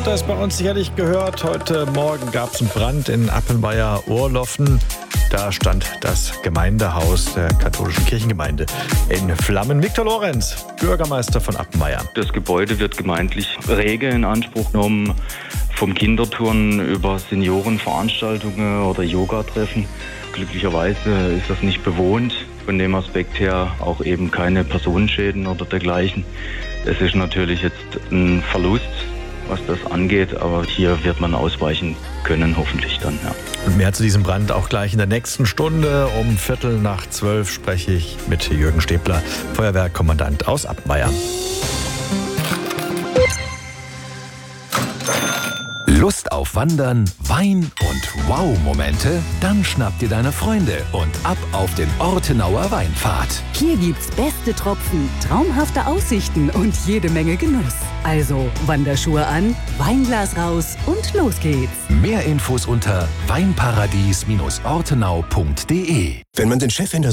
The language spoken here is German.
habt das bei uns sicherlich gehört. Heute Morgen gab es einen Brand in Appenweier-Ohrloffen. Da stand das Gemeindehaus der katholischen Kirchengemeinde in Flammen. Viktor Lorenz, Bürgermeister von Appenweier. Das Gebäude wird gemeindlich rege in Anspruch genommen, vom Kinderturnen über Seniorenveranstaltungen oder Yoga-Treffen. Glücklicherweise ist das nicht bewohnt. Von dem Aspekt her auch eben keine Personenschäden oder dergleichen. Es ist natürlich jetzt ein Verlust, was das angeht, aber hier wird man ausweichen können, hoffentlich dann, ja. Und mehr zu diesem Brand auch gleich in der nächsten Stunde. Um 11:45 spreche ich mit Jürgen Stäbler, Feuerwehrkommandant aus Appenweier. Lust auf Wandern, Wein und Wow-Momente? Dann schnapp dir deine Freunde und ab auf den Ortenauer Weinpfad. Hier gibt's beste Tropfen, traumhafte Aussichten und jede Menge Genuss. Also Wanderschuhe an, Weinglas raus und los geht's. Mehr Infos unter weinparadies-ortenau.de. Wenn man den Chef in der